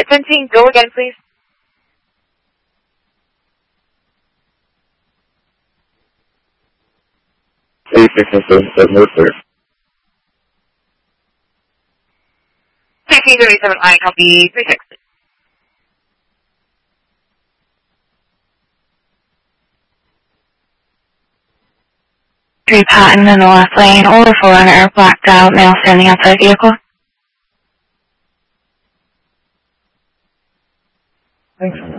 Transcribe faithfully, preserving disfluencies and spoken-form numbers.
seventeen, go again, please. three six seven seven oh clear. Taxi thirty-seven, I copy three six. Three Patton in the left lane, older forerunner, blacked out, male standing outside vehicle. Thanks.